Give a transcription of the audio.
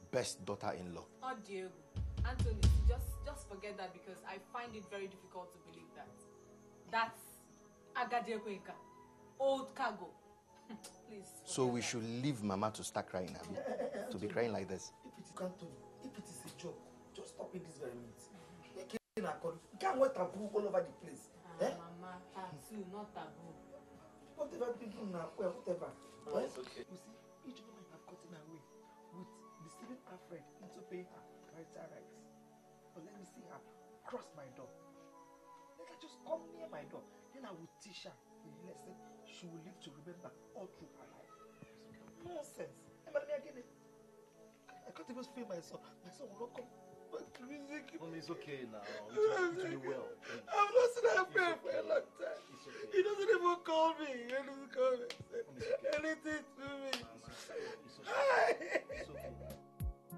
best daughter-in-law. Oh, Diego. Anthony, just forget that because I find it very difficult to believe that. That's Agadiego, old cargo. Please. So we should leave Mama to start crying, Abby. To be crying like this. If it is Anthony, if it is a joke, just stop it this very minute. You can't wear taboo all over the place. Mama, tattoo, not taboo. Whatever people now, well, whatever. No, it's okay. You see, each woman have gotten away with deceiving Alfred into paying her marital rights. But let me see her cross my door. Let her just come near my door. Then I will teach her a lesson she will live to remember all through her life. Nonsense. I can't even feel myself. My son will not come back to music. Mommy, it's okay now. It will be well. I've not seen Alfred for a long time. It's okay. He doesn't even call me. He doesn't call me. Mommy, it's okay. Anything to me. It's okay. It's okay. It's okay.